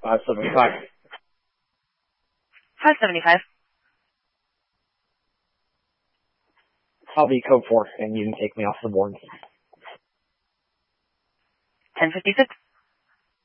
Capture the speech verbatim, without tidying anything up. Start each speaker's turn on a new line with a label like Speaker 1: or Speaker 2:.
Speaker 1: five seventy-five.
Speaker 2: five seventy-five.
Speaker 1: I'll be code four, and you can take me off the board.
Speaker 2: ten fifty-six.